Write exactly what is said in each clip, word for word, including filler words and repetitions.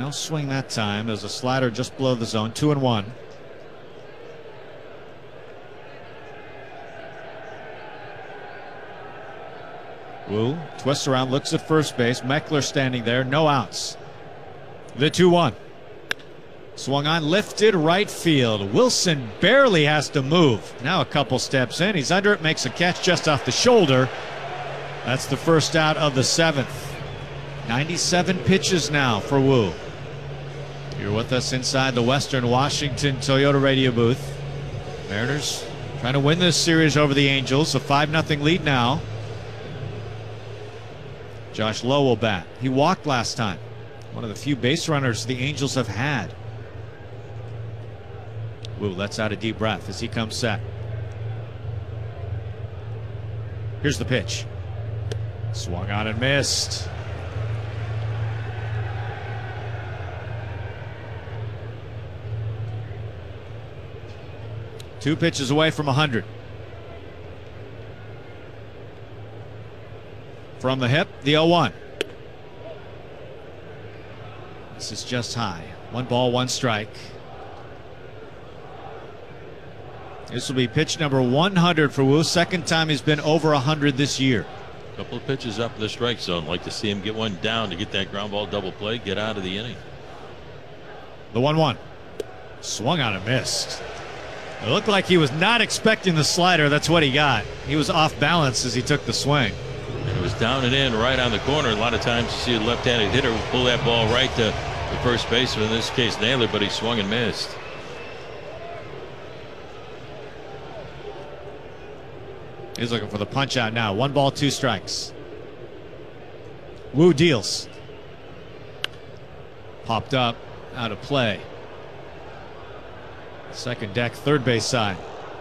No swing that time. There's a slider just below the zone. Two and one. Wu twists around, looks at first base. Meckler standing there. No outs. The two one. Swung on, lifted right field. Wilson barely has to move. Now a couple steps in. He's under it, makes a catch just off the shoulder. That's the first out of the seventh. ninety-seven pitches now for Wu. You're with us inside the Western Washington Toyota radio booth. Mariners trying to win this series over the Angels. A five nothing lead now. Josh Lowe will bat. He walked last time. One of the few base runners the Angels have had. Wu lets out a deep breath as he comes set. Here's the pitch. Swung on and missed. Two pitches away from one hundred. From the hip, the oh one. This is just high. One ball, one strike. This will be pitch number one hundred for Wu. Second time he's been over one hundred this year. A couple of pitches up in the strike zone. Like to see him get one down to get that ground ball double play, get out of the inning. The one one. Swung on and missed. It looked like he was not expecting the slider. That's what he got. He was off balance as he took the swing. And it was down and in right on the corner. A lot of times you see a left-handed hitter pull that ball right to the first baseman. In this case, Naylor, but he swung and missed. He's looking for the punch out now. One ball, two strikes. Wu deals. Popped up, out of play. Second deck, third base side.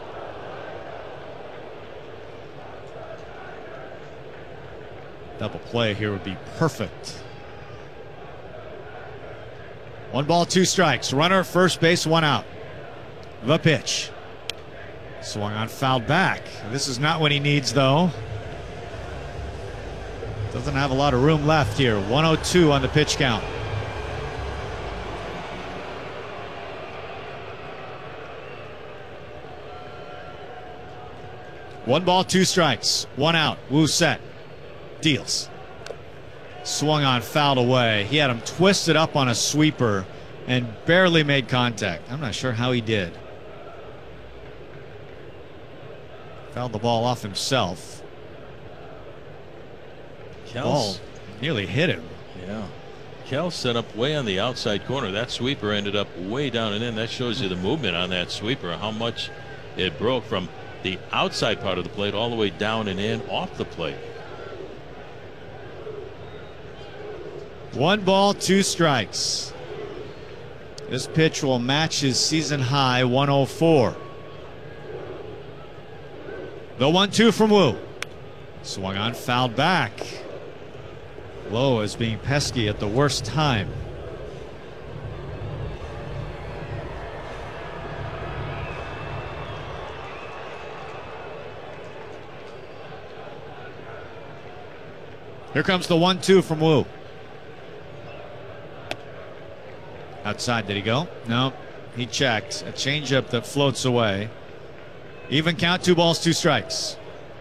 Double play here would be perfect. One ball, two strikes. Runner, first base, one out. The pitch. Swung on, fouled back. This is not what he needs, though. Doesn't have a lot of room left here. one oh two on the pitch count. One ball, two strikes. One out. Wu set. Deals. Swung on, fouled away. He had him twisted up on a sweeper and barely made contact. I'm not sure how he did. Fouled the ball off himself. Kel's, ball nearly hit him. Yeah. Kel set up way on the outside corner. That sweeper ended up way down and in. That shows you the movement on that sweeper, how much it broke from the outside part of the plate all the way down and in off the plate. One ball, two strikes. This pitch will match his season high one oh four. The one two from Wu. Swung on, fouled back. Lowe is being pesky at the worst time. Here comes the one two from Wu. Outside, did he go? No, he checked. A changeup that floats away. Even count, two balls, two strikes.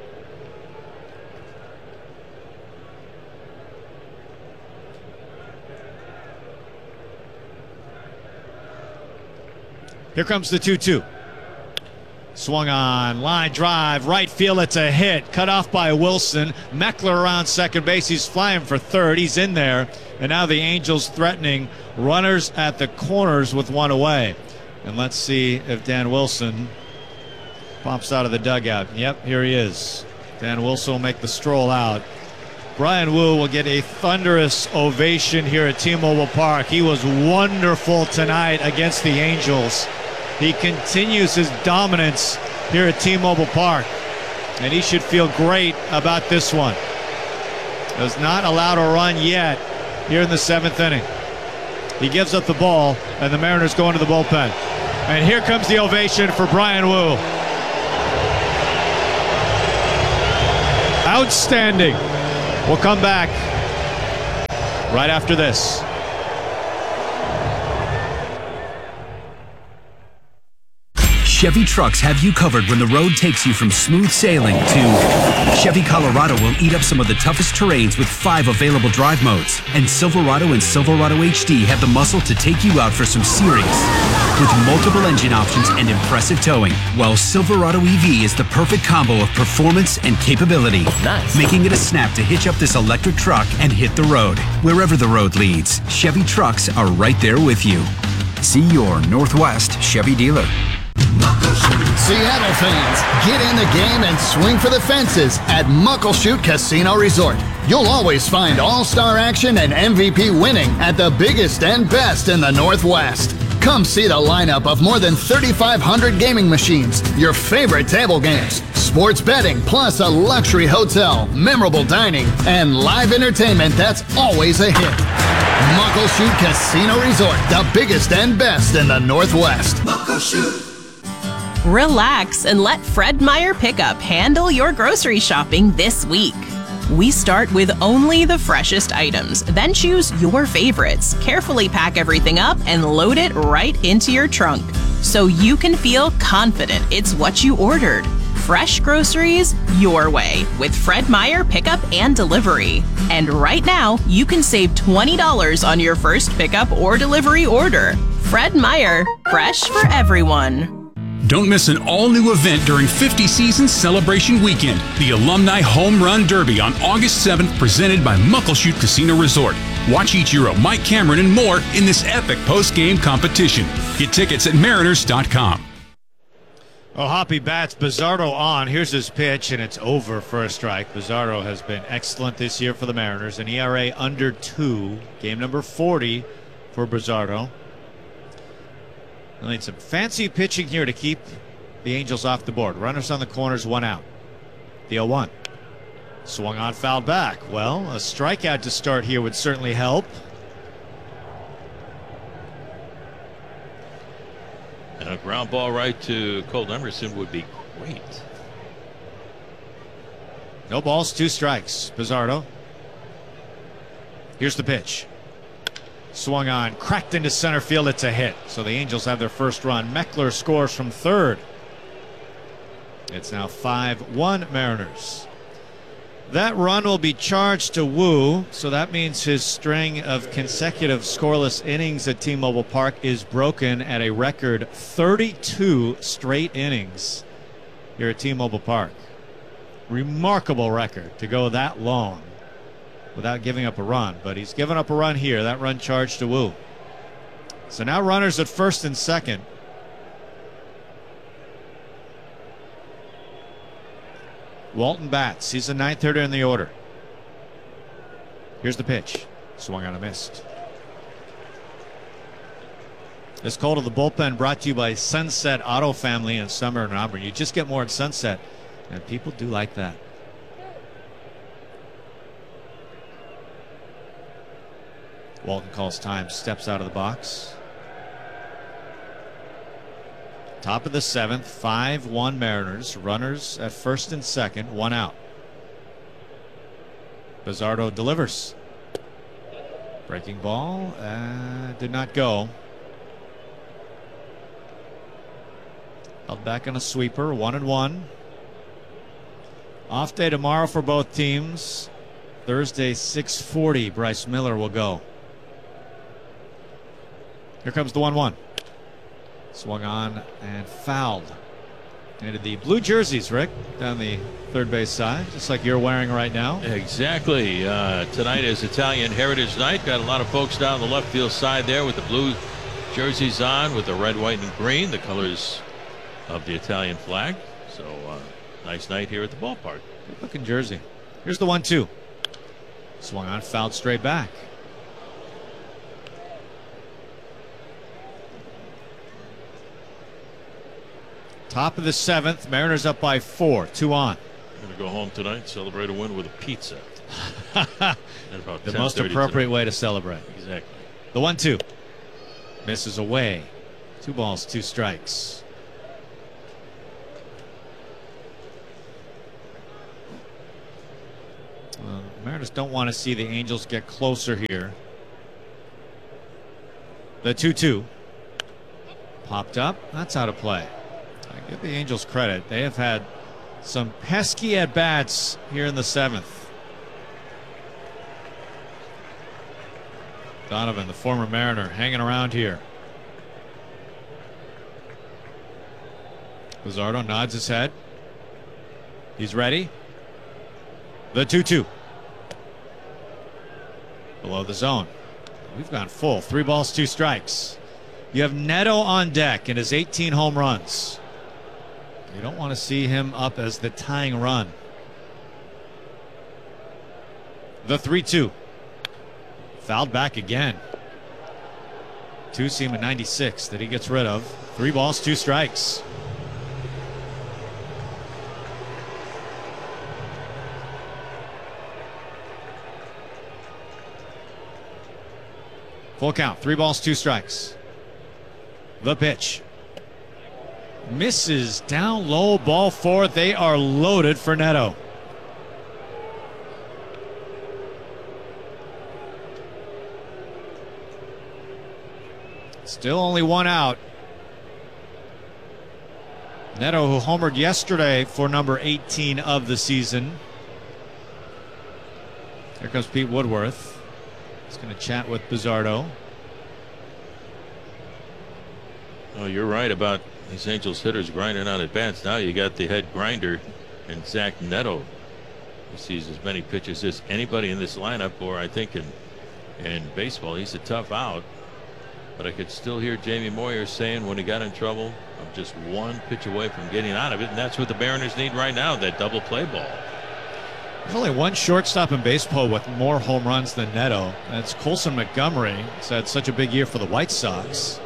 Here comes the two two. Swung on, line drive, right field, it's a hit. Cut off by Wilson. Meckler around second base, he's flying for third, he's in there. And now the Angels threatening runners at the corners with one away. And let's see if Dan Wilson pops out of the dugout. Yep, here he is. Dan Wilson will make the stroll out. Bryan Woo will get a thunderous ovation here at T-Mobile Park. He was wonderful tonight against the Angels. He continues his dominance here at T-Mobile Park, and he should feel great about this one. Has not allowed a run yet here in the seventh inning. He gives up the ball, and the Mariners go into the bullpen. And here comes the ovation for Bryan Woo. Outstanding. We'll come back right after this. Chevy trucks have you covered when the road takes you from smooth sailing to Chevy Colorado will eat up some of the toughest terrains with five available drive modes. And Silverado and Silverado H D have the muscle to take you out for some serious with multiple engine options and impressive towing. While Silverado E V is the perfect combo of performance and capability. Nice. Making it a snap to hitch up this electric truck and hit the road. Wherever the road leads, Chevy trucks are right there with you. See your Northwest Chevy dealer. Seattle fans, get in the game and swing for the fences at Muckleshoot Casino Resort. You'll always find all-star action and M V P winning at the biggest and best in the Northwest. Come see the lineup of more than thirty-five hundred gaming machines, your favorite table games, sports betting, plus a luxury hotel, memorable dining, and live entertainment that's always a hit. Muckleshoot Casino Resort, the biggest and best in the Northwest. Muckleshoot. Relax and let Fred Meyer Pickup handle your grocery shopping this week. We start with only the freshest items, then choose your favorites, carefully pack everything up, and load it right into your trunk so you can feel confident it's what you ordered. Fresh groceries your way with Fred Meyer Pickup and Delivery. And right now, you can save twenty dollars on your first pickup or delivery order. Fred Meyer, fresh for everyone. Don't miss an all-new event during fifty Seasons Celebration Weekend, the Alumni Home Run Derby on August seventh, presented by Muckleshoot Casino Resort. Watch Ichiro, Mike Cameron, and more in this epic post-game competition. Get tickets at mariners dot com. Oh, Hoppy bats Bizzardo on. Here's his pitch, and it's over for a strike. Bizzardo has been excellent this year for the Mariners. An E R A under two. Game number forty for Bizzardo. They'll need some fancy pitching here to keep the Angels off the board. Runners on the corners, one out. The oh one. Swung on, fouled back. Well, a strikeout to start here would certainly help. And a ground ball right to Cole Emerson would be great. No balls, two strikes. Bizzardo. Here's the pitch. Swung on, cracked into center field. It's a hit. So the Angels have their first run. Meckler scores from third. It's now five one Mariners. That run will be charged to Wu, so that means his string of consecutive scoreless innings at T-Mobile Park is broken at a record thirty-two straight innings here at T-Mobile Park. Remarkable record to go that long without giving up a run, but he's given up a run here. That run charged to Wu. So now runners at first and second. Walton bats. He's the ninth hitter in the order. Here's the pitch. Swung on a missed. This call to the bullpen brought to you by Sunset Auto Family in Summer and Auburn. You just get more at Sunset, and people do like that. Walton calls time, steps out of the box. Top of the seventh, five one Mariners. Runners at first and second, one out. Bizzardo delivers. Breaking ball, uh, did not go. Held back on a sweeper, one and one. Off day tomorrow for both teams. Thursday, six forty, Bryce Miller will go. Here comes the one one. Swung on and fouled. Into the blue jerseys, Rick, down the third base side, just like you're wearing right now. Exactly. Uh, tonight is Italian Heritage Night. Got a lot of folks down the left field side there with the blue jerseys on with the red, white, and green, the colors of the Italian flag. So uh, nice night here at the ballpark. Good looking jersey. Here's the one two. Swung on, fouled straight back. Top of the seventh, Mariners up by four, two on. I'm going to go home tonight, celebrate a win with a pizza. About the most appropriate tonight. Way to celebrate. Exactly. The one two. Misses away. Two balls, two strikes. Well, Mariners don't want to see the Angels get closer here. The two two. Popped up. That's out of play. I give the Angels credit. They have had some pesky at-bats here in the seventh. Donovan, the former Mariner, hanging around here. Luzardo nods his head. He's ready. The two two. Below the zone. We've gone full. Three balls, two strikes. You have Neto on deck in his eighteen home runs. You don't want to see him up as the tying run. The three two. Fouled back again. Two seam at ninety-six that he gets rid of. Three balls, two strikes. Full count. Three balls, two strikes. The pitch. Misses down low, ball four. They are loaded for Neto. Still only one out. Neto, who homered yesterday for number eighteen of the season. Here comes Pete Woodworth. He's going to chat with Bizzardo. Oh, you're right about these Angels hitters grinding out at bats. Now you got the head grinder and Zach Neto. He sees as many pitches as anybody in this lineup, or I think in in baseball. He's a tough out. But I could still hear Jamie Moyer saying when he got in trouble, I'm just one pitch away from getting out of it. And that's what the Mariners need right now, that double play ball. There's only one shortstop in baseball with more home runs than Neto. That's Colson Montgomery. He's had such a big year for the White Sox.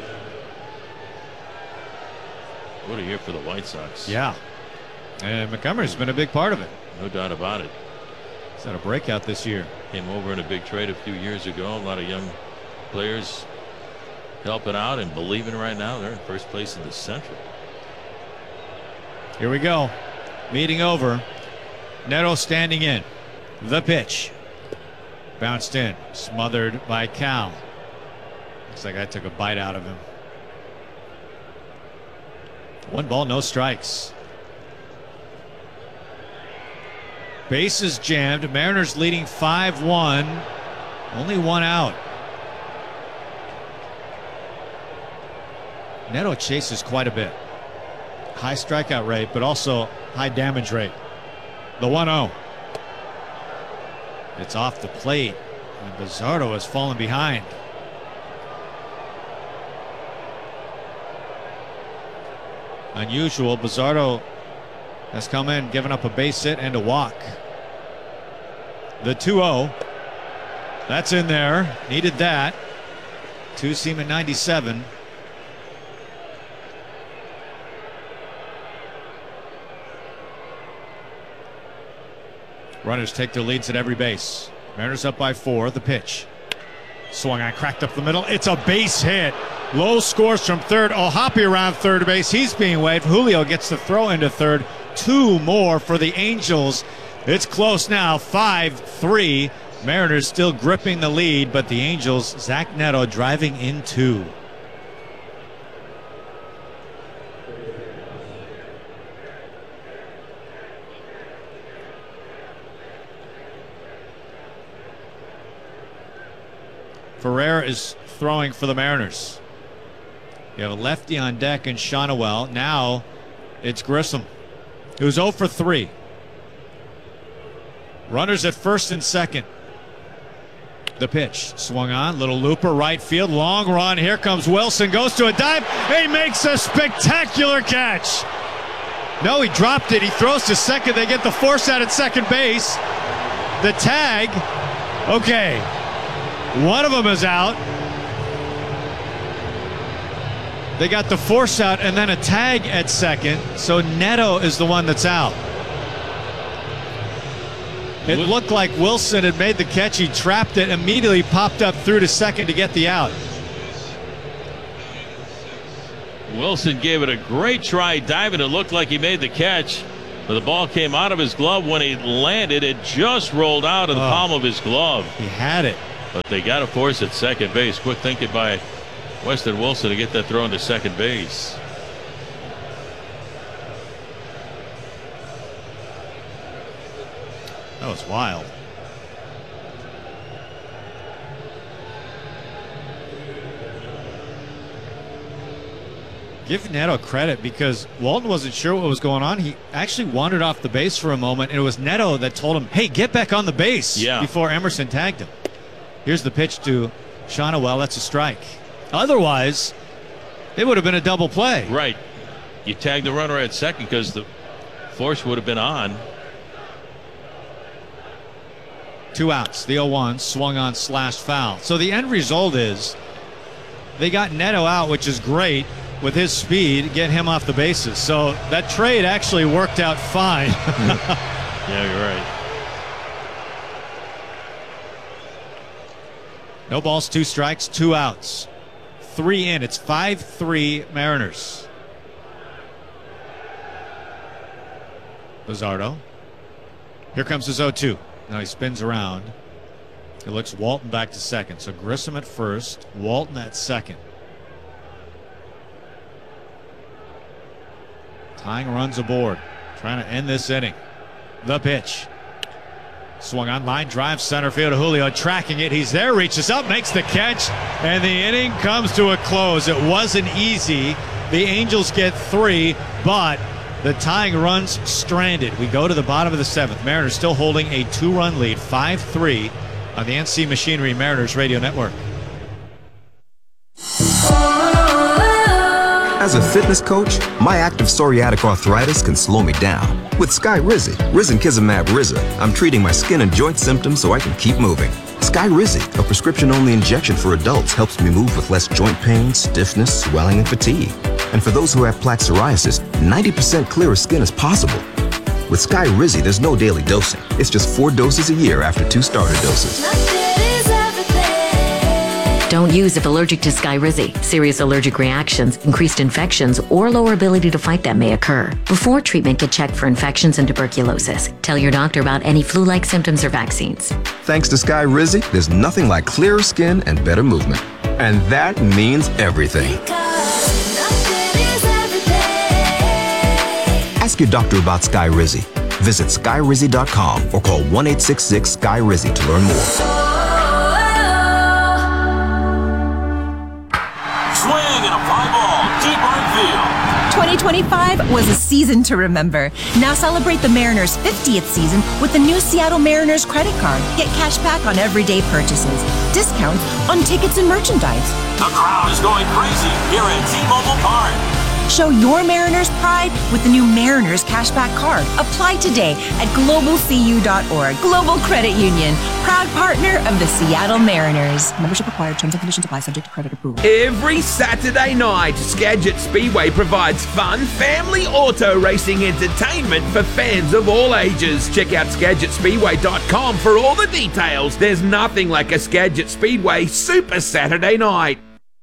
What a year for the White Sox. Yeah. And Montgomery's been a big part of it. No doubt about it. He's had a breakout this year. Came over in a big trade a few years ago. A lot of young players helping out and believing right now. They're in first place in the Central. Here we go. Meeting over. Neto standing in. The pitch. Bounced in. Smothered by Cal. Looks like I took a bite out of him. One ball, no strikes. Bases jammed. Mariners leading five one. Only one out. Neto chases quite a bit. High strikeout rate, but also high damage rate. The one oh. It's off the plate, and Bizzardo has fallen behind. Unusual. Bizzardo has come in, given up a base hit and a walk. The two oh. That's in there. Needed that. Two seam at ninety-seven. Runners take their leads at every base. Mariners up by four. The pitch. Swung on, cracked up the middle. It's a base hit. Low scores from third. O'Hoppe around third base. He's being waved. Julio gets the throw into third. Two more for the Angels. It's close now. five three. Mariners still gripping the lead, but the Angels, Zach Neto driving in two. Ferrer is throwing for the Mariners. You have a lefty on deck and Shonowell. Now it's Grissom, who's oh for three. Runners at first and second. The pitch swung on, little looper, right field, long run. Here comes Wilson, goes to a dive. He makes a spectacular catch. No, he dropped it. He throws to second. They get the force out at second base. The tag. Okay. One of them is out. They got the force out and then a tag at second. So Neto is the one that's out. It looked like Wilson had made the catch. He trapped it, immediately popped up through to second to get the out. Wilson gave it a great try diving. It looked like he made the catch, but the ball came out of his glove. When he landed, it just rolled out of the oh, palm of his glove. He had it. But they got a force at second base. Quick thinking by Weston Wilson to get that throw into second base. was wild. Give Neto credit because Walton wasn't sure what was going on. He actually wandered off the base for a moment, and it was Neto that told him, hey, get back on the base yeah. before Emerson tagged him. Here's the pitch to Shonowell. That's a strike. Otherwise, it would have been a double play. Right. You tag the runner at second because the force would have been on. Two outs. The oh one swung on, slashed foul. So the end result is they got Neto out, which is great. With his speed, get him off the bases. So that trade actually worked out fine. Yeah, you're right. No balls, two strikes, two outs. Three in. It's five three Mariners. Luzardo. Here comes his oh two. Now he spins around. He looks Walton back to second. So Grissom at first, Walton at second. Tying runs aboard, trying to end this inning. The pitch. Swung on, line drive, center field. Julio tracking it. He's there, reaches up, makes the catch, and the inning comes to a close. It wasn't easy. The Angels get three, but the tying run's stranded. We go to the bottom of the seventh. Mariners still holding a two-run lead, five three on the N C Machinery Mariners Radio Network. As a fitness coach, my active psoriatic arthritis can slow me down. With Skyrizi, Risankizumab Riza, I'm treating my skin and joint symptoms so I can keep moving. Skyrizi, a prescription-only injection for adults, helps me move with less joint pain, stiffness, swelling, and fatigue. And for those who have plaque psoriasis, ninety percent clearer skin is possible. With Skyrizi, there's no daily dosing. It's just four doses a year after two starter doses. Don't use if allergic to Skyrizi. Serious allergic reactions, increased infections, or lower ability to fight them may occur. Before treatment, get checked for infections and tuberculosis. Tell your doctor about any flu-like symptoms or vaccines. Thanks to Skyrizi, there's nothing like clearer skin and better movement. And that means everything. Ask your doctor about Skyrizi. Visit Skyrizi dot com or call one eight six six Skyrizi to learn more. twenty twenty-five was a season to remember. Now celebrate the Mariners' fiftieth season with the new Seattle Mariners credit card. Get cash back on everyday purchases, discounts on tickets and merchandise. The crowd is going crazy here at T-Mobile Park. Show your Mariners pride with the new Mariners Cashback Card. Apply today at global c u dot org. Global Credit Union, proud partner of the Seattle Mariners. Membership required. Terms and conditions apply. Subject to credit approval. Every Saturday night, Skagit Speedway provides fun, family auto racing entertainment for fans of all ages. Check out Skagit Speedway dot com for all the details. There's nothing like a Skagit Speedway Super Saturday night.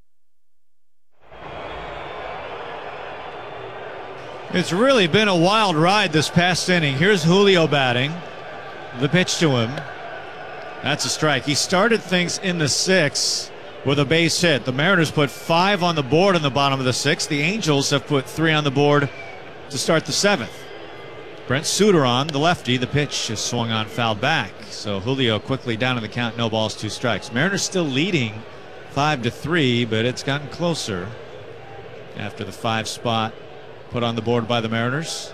It's really been a wild ride this past inning. Here's Julio batting. The pitch to him. That's a strike. He started things in the sixth with a base hit. The Mariners put five on the board in the bottom of the sixth. The Angels have put three on the board to start the seventh. Brent Suter on, the lefty. The pitch is swung on, fouled back. So Julio quickly down in the count. No balls, two strikes. Mariners still leading five to three, but it's gotten closer after the five spot put on the board by the Mariners.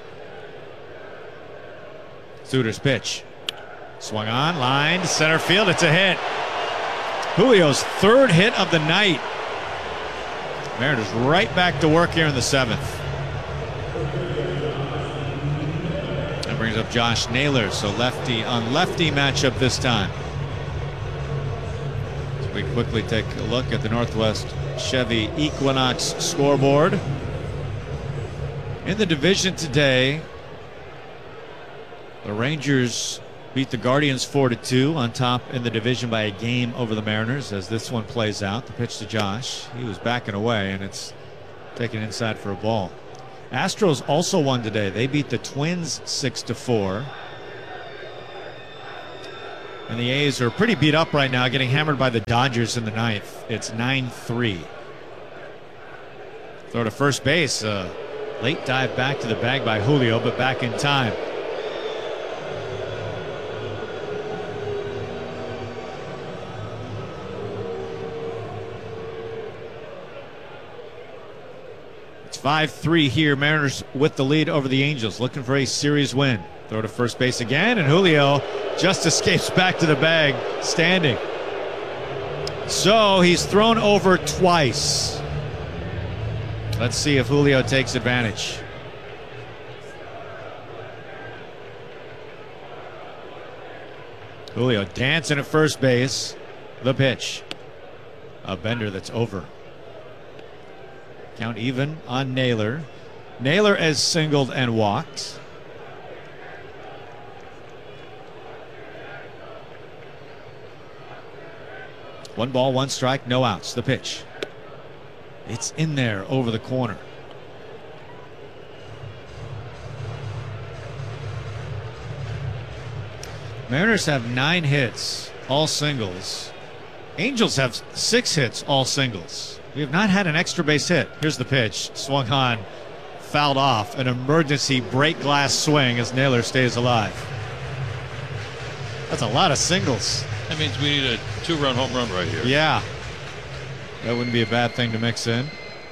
Suter's pitch. Swung on, line, center field. It's a hit. Julio's third hit of the night. Mariners right back to work here in the seventh. That brings up Josh Naylor. So lefty on lefty matchup this time. So we quickly take a look at the Northwest Chevy Equinox scoreboard. In the division today, the Rangers beat the Guardians four to two, on top in the division by a game over the Mariners. As this one plays out, the pitch to Josh. He was backing away, and it's taken inside for a ball. Astros also won today. They beat the Twins six to four. And the A's are pretty beat up right now, getting hammered by the Dodgers in the ninth. It's nine three. Throw to first base. Uh, Late dive back to the bag by Julio, but back in time. It's five three here. Mariners with the lead over the Angels, looking for a series win. Throw to first base again, and Julio just escapes back to the bag, standing. So he's thrown over twice. Let's see if Julio takes advantage. Julio dancing at first base. The pitch. A bender that's over. Count even on Naylor. Naylor has singled and walked. One ball, one strike, no outs. The pitch. It's in there over the corner. Mariners have nine hits, all singles. Angels have six hits, all singles. We have not had an extra base hit. Here's the pitch. Swung on, fouled off. An emergency break glass swing as Naylor stays alive. That's a lot of singles. That means we need a two-run home run right here. Yeah. That wouldn't be a bad thing to mix in.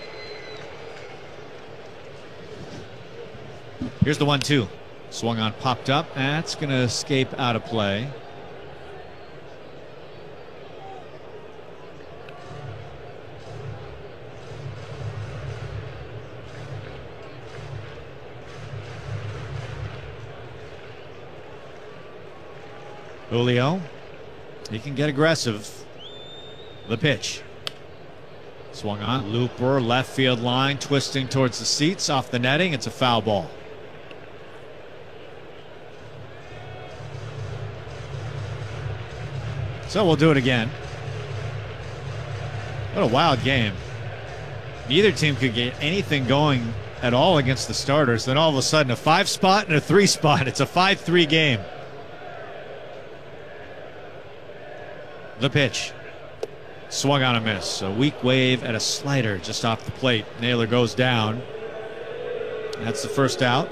Here's the one two. Swung on, popped up. That's going to escape out of play. Julio, he can get aggressive. The pitch. Swung on, looper, left field line, twisting towards the seats, off the netting. It's a foul ball. So we'll do it again. What a wild game. Neither team could get anything going at all against the starters. Then all of a sudden, a five spot and a three spot. It's a five three game. The pitch. Swung on a miss. A weak wave at a slider just off the plate. Naylor goes down. That's the first out.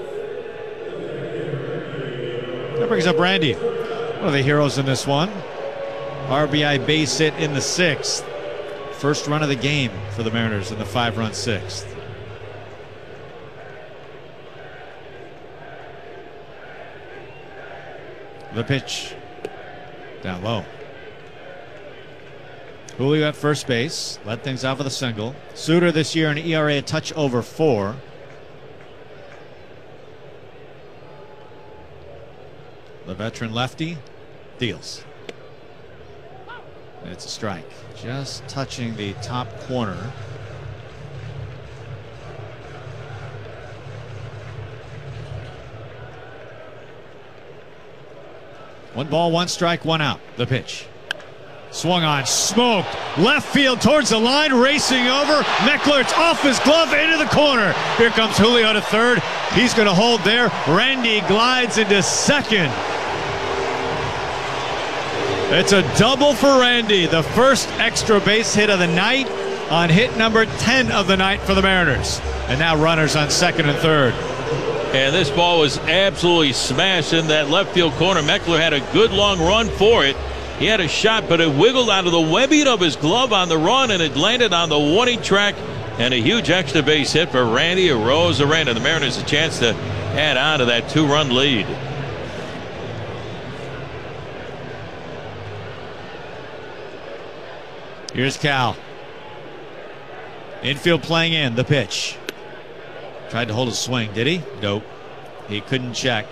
That brings up Randy. One of the heroes in this one. R B I base hit in the sixth. First run of the game for the Mariners in the five-run sixth. The pitch. Down low. Julio at first base. Led things off with a single. Suter this year an E R A a touch over four. The veteran lefty deals. It's a strike. Just touching the top corner. One ball, one strike, one out. The pitch. Swung on, smoked. Left field towards the line, racing over. Meckler, it's off his glove into the corner. Here comes Julio to third. He's going to hold there. Randy glides into second. It's a double for Randy. The first extra base hit of the night on hit number ten of the night for the Mariners. And now runners on second and third. And this ball was absolutely smashed in that left field corner. Meckler had a good long run for it. He had a shot, but it wiggled out of the webbing of his glove on the run, and it landed on the warning track. And a huge extra base hit for Randy Arozarena. The Mariners a chance to add on to that two-run lead. Here's Cal. Infield playing in. The pitch. Tried to hold a swing, did he? Nope. He couldn't check.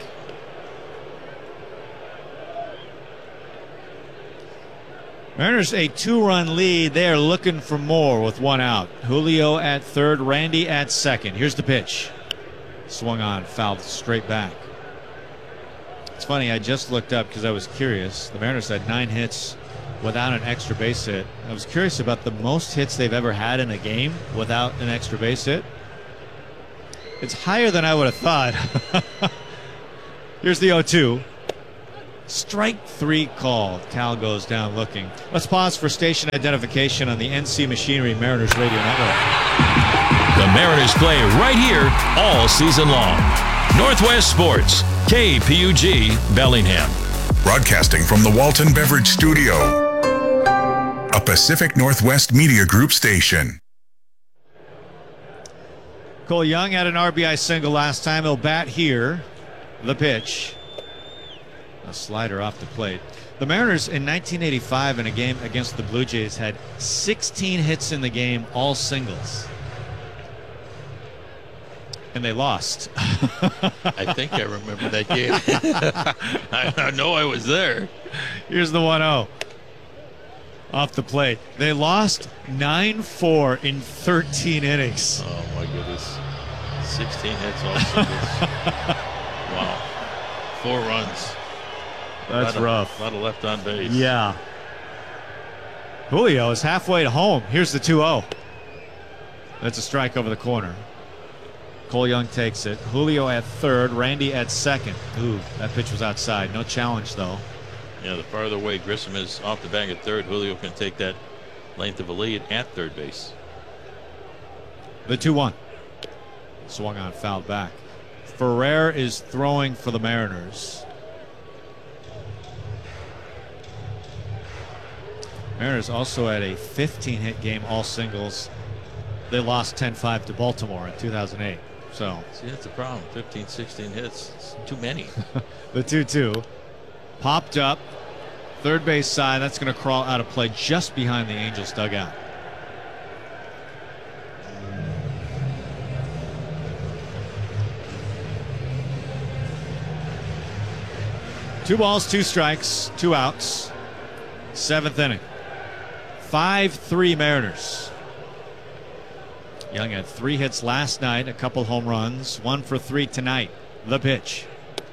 Mariners a two-run lead. They are looking for more with one out. Julio at third, Randy at second. Here's the pitch. Swung on, fouled straight back. It's funny, I just looked up because I was curious. The Mariners had nine hits without an extra base hit. I was curious about the most hits they've ever had in a game without an extra base hit. It's higher than I would have thought. Here's the oh two. Strike three called. Cal goes down looking. Let's pause for station identification on the N C Machinery Mariners Radio Network. The Mariners play right here all season long. Northwest Sports, K P U G, Bellingham. Broadcasting from the Walton Beverage Studio, a Pacific Northwest Media Group station. Cole Young had an R B I single last time. He'll bat here. The pitch. A slider off the plate. The Mariners in nineteen eighty-five in a game against the Blue Jays had sixteen hits in the game, all singles. And they lost. I think I remember that game. I, I know I was there. Here's the one oh. Off the plate. They lost nine four in thirteen innings. Oh, my goodness. sixteen hits, all singles. Wow. Four runs. That's a lot rough. Of, a lot of left on base. Yeah. Julio is halfway to home. Here's the two oh. That's a strike over the corner. Cole Young takes it. Julio at third. Randy at second. Ooh, that pitch was outside. No challenge, though. Yeah, the farther away Grissom is off the bag at third, Julio can take that length of a lead at third base. The two one. Swung on, fouled back. Ferrer is throwing for the Mariners. Mariners also had a fifteen hit game, all singles. They lost ten five to Baltimore in two thousand eight. So, see, that's the problem. fifteen, sixteen hits. It's too many. The two two. Popped up. Third base side. That's going to crawl out of play just behind the Angels dugout. Two balls, two strikes, two outs. Seventh inning. five three Mariners. Young had three hits last night, a couple home runs, one for three tonight. The pitch.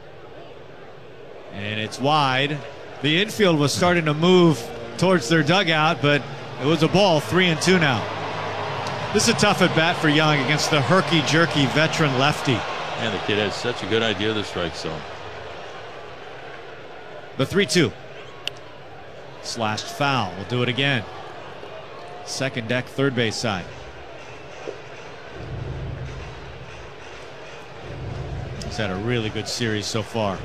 And it's wide. The infield was starting to move towards their dugout, but it was a ball, three and two now. This is a tough at bat for Young against the herky-jerky veteran lefty. And the kid has such a good idea of the strike zone. The three two. Slashed foul. We'll do it again. Second deck, third base side. He's had a really good series so far.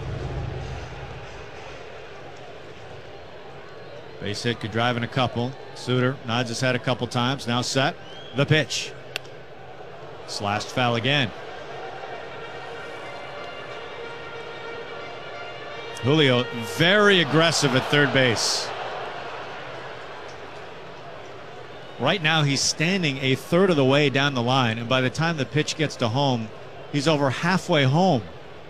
Base hit, could drive in a couple. Suter nods his head a couple times. Now set. The pitch. Slashed foul again. Julio very aggressive at third base. Right now he's standing a third of the way down the line, and by the time the pitch gets to home, he's over halfway home.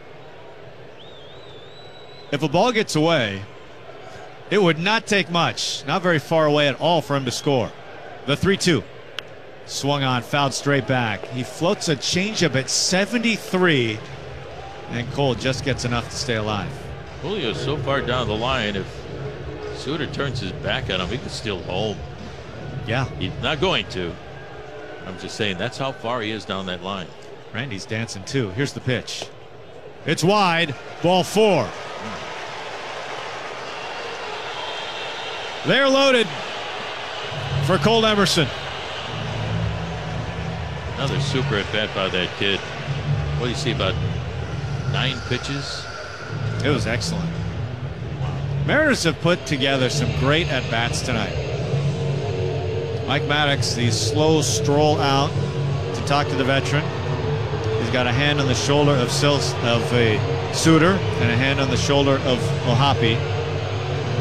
If a ball gets away, it would not take much, not very far away at all for him to score. The three two. Swung on, fouled straight back. He floats a changeup at seventy-three, and Cole just gets enough to stay alive. Julio's so far down the line, if Suter turns his back on him, he could steal home. Yeah. He's not going to. I'm just saying that's how far he is down that line. Randy's dancing too. Here's the pitch. It's wide. Ball four. They're loaded for Cole Emerson. Another super at bat by that kid. What do you see, about nine pitches? It was excellent. Mariners have put together some great at bats tonight. Mike Maddox, the slow stroll out to talk to the veteran. He's got a hand on the shoulder of Sil of a Suter and a hand on the shoulder of Ohapi.